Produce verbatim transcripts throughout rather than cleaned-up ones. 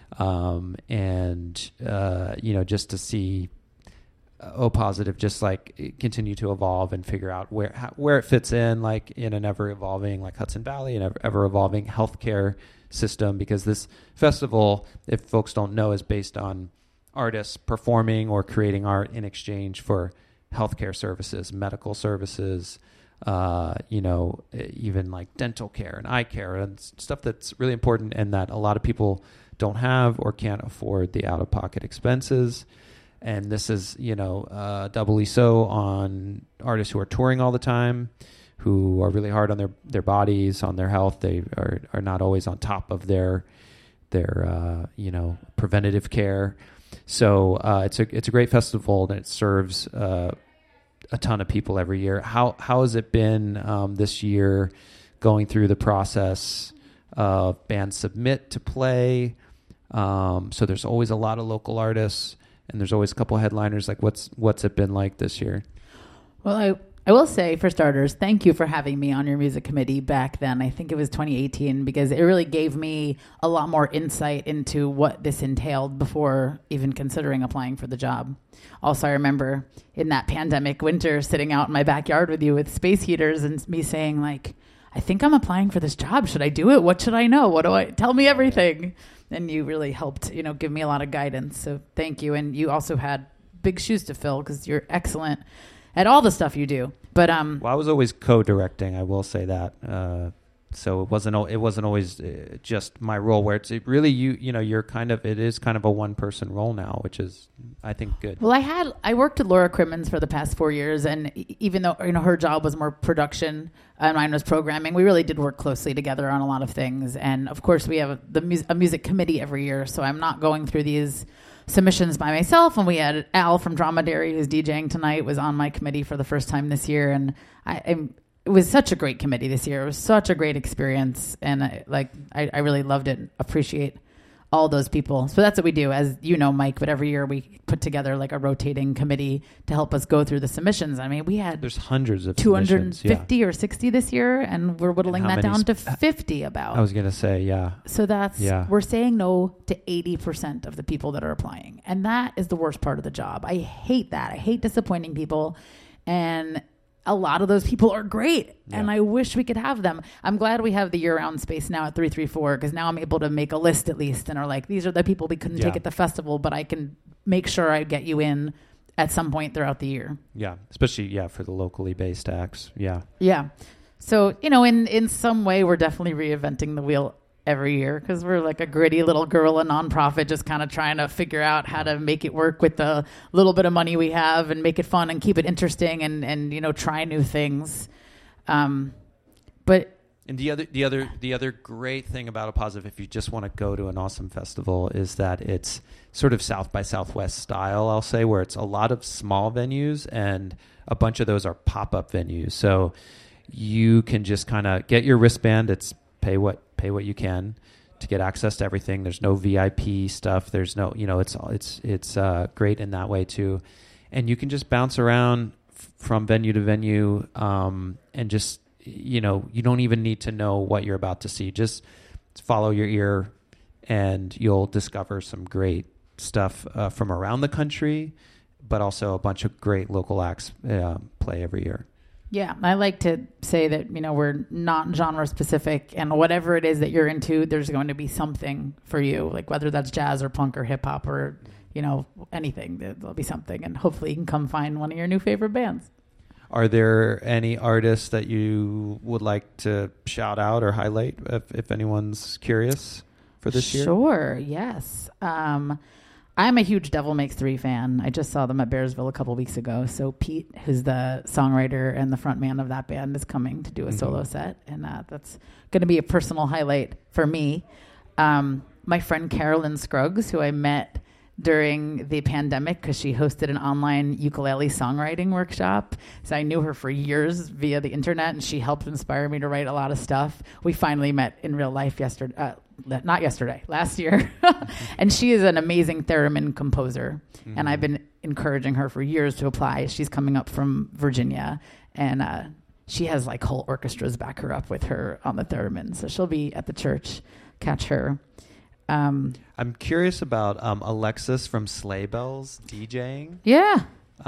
Um, and, uh, you know, just to see uh, O Positive just like continue to evolve and figure out where how, where it fits in, like in an ever evolving, like Hudson Valley, and ever, ever evolving healthcare system. Because this festival, if folks don't know, is based on artists performing or creating art in exchange for healthcare services, medical services, uh, you know, even like dental care and eye care and stuff that's really important and that a lot of people don't have or can't afford the out-of-pocket expenses. And this is, you know, uh, doubly so on artists who are touring all the time, who are really hard on their, their bodies, on their health. They are, are not always on top of their, their uh, you know, preventative care. So uh, it's a it's a great festival, and it serves uh, a ton of people every year. How how has it been um, this year, going through the process of bands submit to play? Um, so there's always a lot of local artists, and there's always a couple of headliners. Like, what's what's it been like this year? Well, I I will say, for starters, thank you for having me on your music committee back then. I think it was twenty eighteen, because it really gave me a lot more insight into what this entailed before even considering applying for the job. Also, I remember in that pandemic winter sitting out in my backyard with you with space heaters and me saying, like, I think I'm applying for this job. Should I do it? What should I know? What do I tell me everything? And you really helped, you know, give me a lot of guidance. So thank you. And you also had big shoes to fill, because you're excellent at all the stuff you do. But um, well, I was always co-directing. I will say that. Uh, so it wasn't it wasn't always uh, just my role. Where it's it really you you know you're kind of it is kind of a one person role now, which is I think good. Well, I had I worked with Laura Crimmins for the past four years, and even though you know her job was more production and mine was programming, we really did work closely together on a lot of things. And of course, we have the mu- a music committee every year, so I'm not going through these submissions by myself. And we had Al from Dromedary, who's DJing tonight, was on my committee for the first time this year, and I, I it was such a great committee this year. It was such a great experience, and I, like I, I really loved it. Appreciate all those people. So that's what we do, as you know, Mike. But every year we put together like a rotating committee to help us go through the submissions. I mean, we had there's hundreds of two hundred fifty yeah. or sixty this year, and we're whittling and that down sp- to fifty. About I was gonna say, yeah. So that's yeah. we're saying no to eighty percent of the people that are applying, and that is the worst part of the job. I hate that. I hate disappointing people, and a lot of those people are great, yeah. and I wish we could have them. I'm glad we have the year-round space now at three three four, because now I'm able to make a list at least and are like, these are the people we couldn't yeah. take at the festival, but I can make sure I get you in at some point throughout the year. Yeah, especially, yeah, for the locally based acts. Yeah. Yeah. So, you know, in, in some way, we're definitely reinventing the wheel every year, because we're like a gritty little guerrilla nonprofit, just kind of trying to figure out how to make it work with the little bit of money we have and make it fun and keep it interesting and, and you know, try new things. Um, but and the other the other the other great thing about O Positive, if you just want to go to an awesome festival, is that it's sort of South by Southwest style, I'll say, where it's a lot of small venues, and a bunch of those are pop-up venues. So you can just kind of get your wristband. It's pay what pay what you can to get access to everything. There's no V I P stuff. There's no, you know, it's it's it's uh, great in that way too, and you can just bounce around f- from venue to venue, um, and just, you know, you don't even need to know what you're about to see. Just follow your ear, and you'll discover some great stuff uh, from around the country, but also a bunch of great local acts uh, play every year. Yeah, I like to say that, you know, we're not genre specific, and whatever it is that you're into, there's going to be something for you, like whether that's jazz or punk or hip hop or, you know, anything, there'll be something, and hopefully you can come find one of your new favorite bands. Are there any artists that you would like to shout out or highlight if, if anyone's curious for this year? Sure, yes. Um, I'm a huge Devil Makes Three fan. I just saw them at Bearsville a couple weeks ago. So Pete, who's the songwriter and the front man of that band, is coming to do a mm-hmm. solo set. And uh, that's going to be a personal highlight for me. Um, my friend Carolyn Scruggs, who I met during the pandemic because she hosted an online ukulele songwriting workshop. So I knew her for years via the internet, and she helped inspire me to write a lot of stuff. We finally met in real life yesterday. Uh, not yesterday, last year. And she is an amazing theremin composer. Mm-hmm. And I've been encouraging her for years to apply. She's coming up from Virginia, and uh, she has like whole orchestras back her up with her on the theremin. So she'll be at the church. Catch her. Um, I'm curious about um, Alexis from Sleigh Bells DJing. Yeah.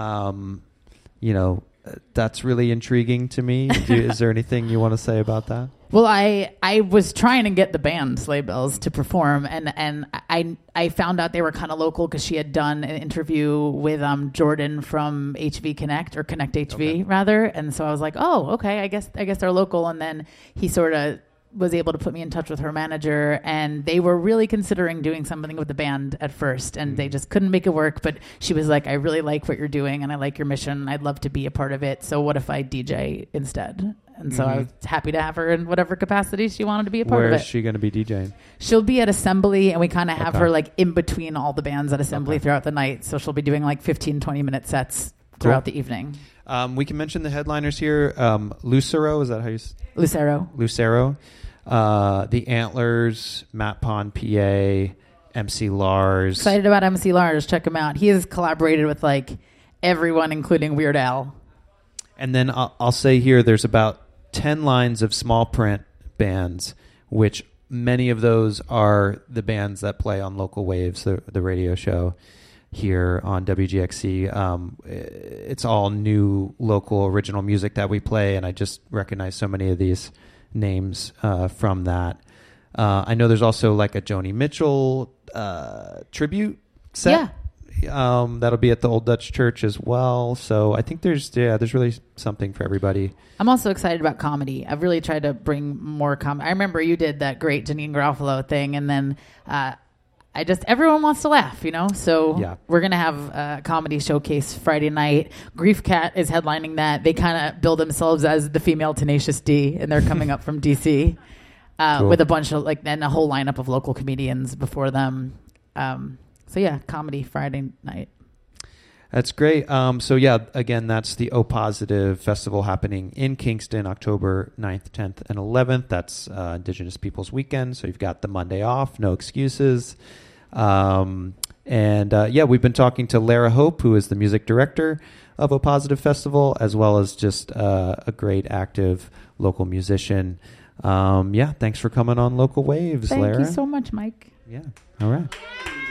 Um, you know, that's really intriguing to me. Do, is there anything you want to say about that? Well, I I was trying to get the band Sleigh Bells to perform, and and I I found out they were kind of local because she had done an interview with um Jordan from H V Connect or Connect H V Okay. rather, and so I was like, oh, okay, I guess I guess they're local, and then he sort of was able to put me in touch with her manager, and they were really considering doing something with the band at first, and mm. they just couldn't make it work. But she was like, I really like what you're doing, and I like your mission. I'd love to be a part of it. So what if I D J instead? And so mm-hmm. I was happy to have her in whatever capacity she wanted to be a part Where of it. Where is she going to be DJing? She'll be at Assembly, and we kind of have okay. her like in between all the bands at Assembly okay. throughout the night. So she'll be doing like fifteen, twenty minute sets throughout cool. the evening. Um, we can mention the headliners here. Um, Lucero, is that how you say it? Lucero. Lucero. Uh, the Antlers, Matt Pond, P A, M C Lars. Excited about M C Lars. Check him out. He has collaborated with like everyone, including Weird Al. And then I'll, I'll say here, there's about ten lines of small print bands, which many of those are the bands that play on Local Waves, the, the radio show here on W G X C. Um, it's all new local original music that we play, and I just recognize so many of these names uh, from that. Uh, I know there's also like a Joni Mitchell uh, tribute set. Yeah. Um, that'll be at the Old Dutch Church as well. So I think there's yeah, there's really something for everybody. I'm also excited about comedy. I've really tried to bring more comedy. I remember you did that great Janine Garofalo thing, and then uh, I just everyone wants to laugh, you know. So yeah. we're gonna have a comedy showcase Friday night. Grief Cat is headlining that. They kind of build themselves as the female Tenacious D, and they're coming up from D C uh, cool. with a bunch of like and a whole lineup of local comedians before them. Um, So, yeah, comedy Friday night. That's great. Um, so, yeah, again, that's the O Positive Festival happening in Kingston, October ninth, tenth, and eleventh. That's uh, Indigenous Peoples Weekend. So you've got the Monday off, no excuses. Um, and, uh, yeah, we've been talking to Lara Hope, who is the music director of O Positive Festival, as well as just uh, a great active local musician. Um, yeah, thanks for coming on Local Waves, Thank Lara. Thank you so much, Mike. Yeah. All right.